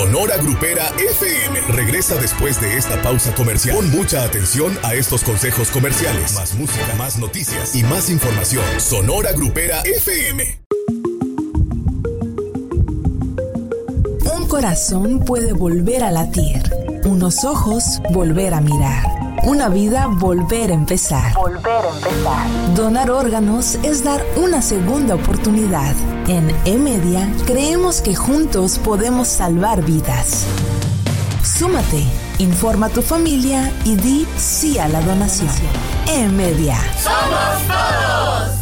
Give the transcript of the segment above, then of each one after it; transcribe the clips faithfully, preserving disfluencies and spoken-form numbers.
Sonora Grupera F M regresa después de esta pausa comercial. Pon mucha atención a estos consejos comerciales. Más música, más noticias y más información. Sonora Grupera F M. Un corazón puede volver a latir. Unos ojos volver a mirar. Una vida volver a empezar. Volver a empezar. Donar órganos es dar una segunda oportunidad. En E-Media creemos que juntos podemos salvar vidas. Súmate, informa a tu familia y di sí a la donación. E-Media. ¡Somos todos!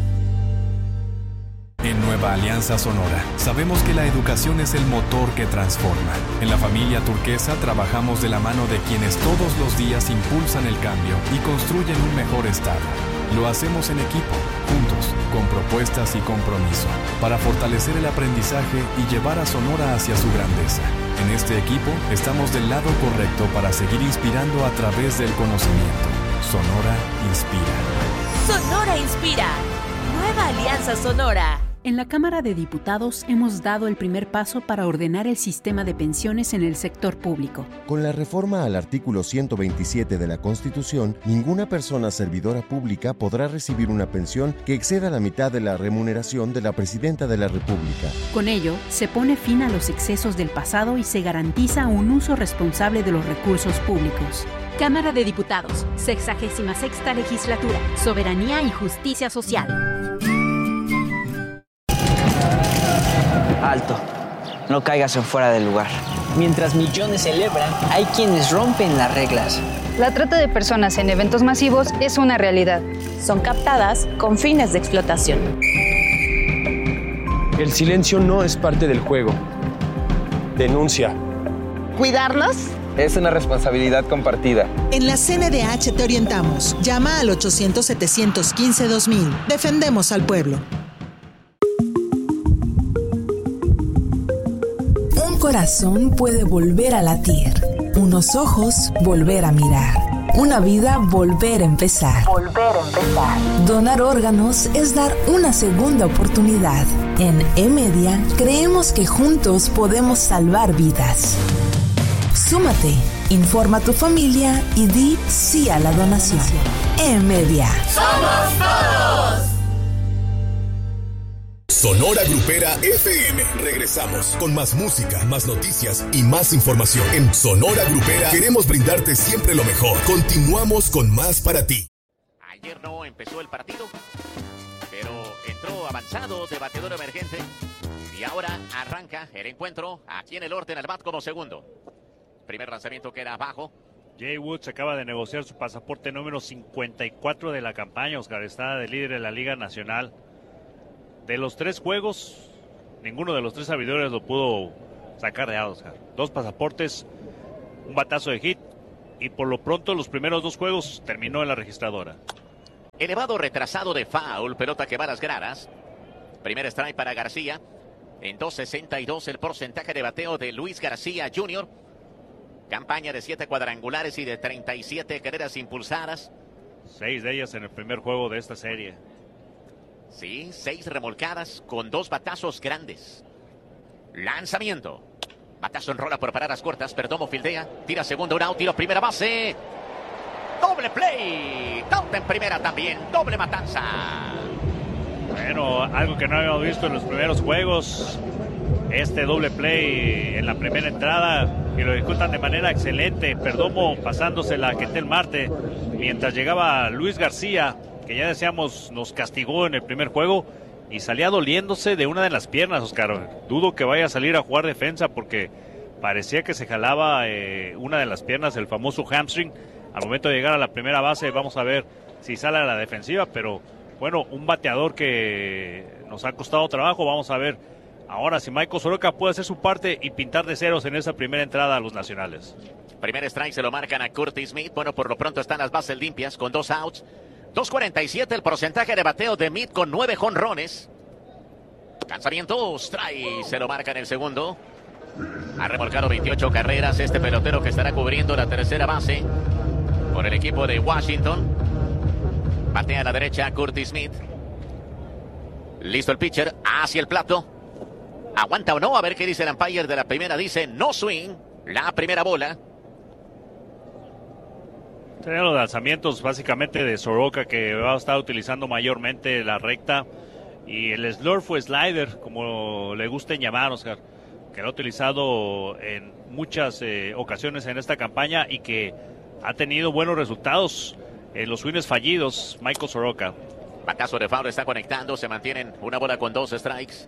En Nueva Alianza Sonora, sabemos que la educación es el motor que transforma. En la familia Turquesa trabajamos de la mano de quienes todos los días impulsan el cambio y construyen un mejor estado. Lo hacemos en equipo, juntos, con propuestas y compromiso, para fortalecer el aprendizaje y llevar a Sonora hacia su grandeza. En este equipo estamos del lado correcto para seguir inspirando a través del conocimiento. Sonora inspira. Sonora inspira. Nueva Alianza Sonora. En la Cámara de Diputados hemos dado el primer paso para ordenar el sistema de pensiones en el sector público. Con la reforma al artículo ciento veintisiete de la Constitución, ninguna persona servidora pública podrá recibir una pensión que exceda la mitad de la remuneración de la Presidenta de la República. Con ello, se pone fin a los excesos del pasado y se garantiza un uso responsable de los recursos públicos. Cámara de Diputados, sexagésima sexta legislatura, Soberanía y Justicia Social. Alto, no caigas en fuera del lugar. Mientras millones celebran, hay quienes rompen las reglas. La trata de personas en eventos masivos es una realidad. Son captadas con fines de explotación. El silencio no es parte del juego. Denuncia. ¿Cuidarnos? Es una responsabilidad compartida. En la C N D H te orientamos. Llama al ochocientos, setecientos quince, dos mil. Defendemos al pueblo. Un corazón puede volver a latir. Unos ojos volver a mirar. Una vida volver a empezar. Volver a empezar. Donar órganos es dar una segunda oportunidad. En E-Media creemos que juntos podemos salvar vidas. Súmate, informa a tu familia y di sí a la donación. E-Media. ¡Somos todos! Sonora Grupera F M. Regresamos con más música, más noticias y más información. En Sonora Grupera queremos brindarte siempre lo mejor. Continuamos con más para ti. Ayer no empezó el partido, pero entró avanzado de bateador emergente y ahora arranca el encuentro aquí en el Orten al bat como segundo. Primer lanzamiento que era abajo. Jay Woods acaba de negociar su pasaporte número cincuenta y cuatro de la campaña. Oscar está de líder en la Liga Nacional. De los tres juegos, ninguno de los tres abridores lo pudo sacar de out, Oscar. Dos pasaportes, un batazo de hit y por lo pronto los primeros dos juegos terminó en la registradora. Elevado retrasado de foul, pelota que va a las gradas. Primer strike para García. En dos sesenta y dos el porcentaje de bateo de Luis García junior Campaña de siete cuadrangulares y de treinta y siete carreras impulsadas. Seis de ellas en el primer juego de esta serie. Sí, seis remolcadas con dos batazos grandes. Lanzamiento. Batazo en rola por paradas cortas. Perdomo fildea. Tira segundo, un out. Tiro primera base. Doble play. Out en primera también. Doble matanza. Bueno, algo que no habíamos visto en los primeros juegos. Este doble play en la primera entrada. Y lo ejecutan de manera excelente. Perdomo pasándosela a Ketel Marte. Mientras llegaba Luis García, que ya decíamos nos castigó en el primer juego y salía doliéndose de una de las piernas, Oscar. Dudo que vaya a salir a jugar defensa porque parecía que se jalaba eh, una de las piernas, el famoso hamstring. Al momento de llegar a la primera base vamos a ver si sale a la defensiva, pero bueno, un bateador que nos ha costado trabajo. Vamos a ver ahora si Michael Soroka puede hacer su parte y pintar de ceros en esa primera entrada a los nacionales. Primer strike se lo marcan a Curtis Smith. Bueno, por lo pronto están las bases limpias con dos outs. dos cuarenta y siete el porcentaje de bateo de Meade con nueve jonrones. Lanzamiento, strike, se lo marca en el segundo. Ha remolcado veintiocho carreras este pelotero que estará cubriendo la tercera base por el equipo de Washington. Batea a la derecha Curtis Smith. Listo el pitcher, hacia el plato. ¿Aguanta o no? A ver qué dice el umpire de la primera. Dice no swing. La primera bola. Serían los lanzamientos básicamente de Soroka, que va a estar utilizando mayormente la recta. Y el slurve fue slider, como le gusten llamar, Oscar, que lo ha utilizado en muchas eh, ocasiones en esta campaña y que ha tenido buenos resultados en los swings fallidos, Michael Soroka. Batazo de foul está conectando, se mantienen una bola con dos strikes.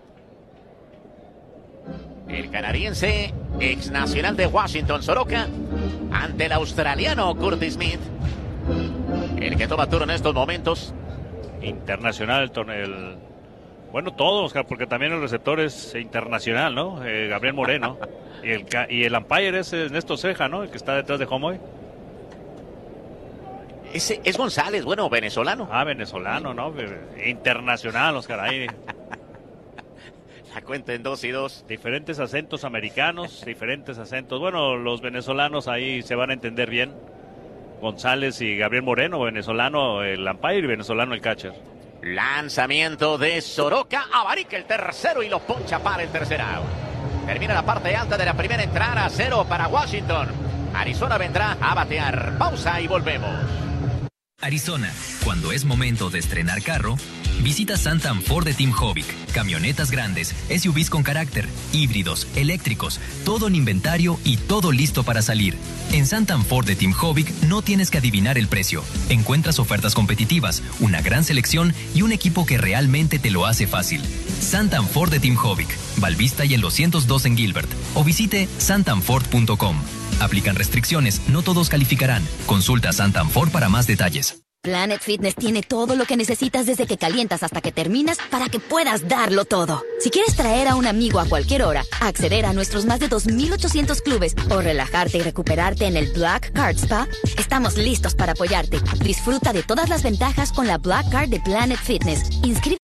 El canadiense, ex nacional de Washington, Soroka, ante el australiano Curtis Smith, el que toma turno en estos momentos. Internacional el torneo. El... Bueno, todos, Oscar, porque también el receptor es internacional, ¿no? Eh, Gabriel Moreno. y, el, y el umpire es Ernesto Ceja, ¿no? El que está detrás de Homoy. Ese es González, bueno, venezolano. Ah, venezolano, ¿no? Internacional, Oscar, ahí. La cuenta en dos y dos. Diferentes acentos americanos, diferentes acentos. Bueno, los venezolanos ahí se van a entender bien. González y Gabriel Moreno, venezolano el umpire y venezolano el catcher. Lanzamiento de Soroka, abarica el tercero y lo poncha para el tercer out. Termina la parte alta de la primera entrada, cero para Washington. Arizona vendrá a batear. Pausa y volvemos. Arizona, cuando es momento de estrenar carro, visita Santam Ford de Team Hovic. Camionetas grandes, S U Vs con carácter, híbridos, eléctricos, todo en inventario y todo listo para salir. En Santam Ford de Team Hovic no tienes que adivinar el precio. Encuentras ofertas competitivas, una gran selección y un equipo que realmente te lo hace fácil. Santam Ford de Team Hovic, Valvista y en los ciento dos en Gilbert. O visite santam ford punto com. Aplican restricciones, no todos calificarán. Consulta Santam Ford para más detalles. Planet Fitness tiene todo lo que necesitas desde que calientas hasta que terminas para que puedas darlo todo. Si quieres traer a un amigo a cualquier hora, acceder a nuestros más de dos mil ochocientos clubes o relajarte y recuperarte en el Black Card Spa, estamos listos para apoyarte. Disfruta de todas las ventajas con la Black Card de Planet Fitness. Inscríbete